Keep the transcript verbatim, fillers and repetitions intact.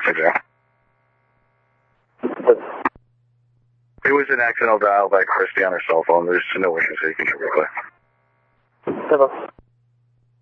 Exactly. It was an accidental dial by Christy on her cell phone. There's no way to say you can replay. Hello.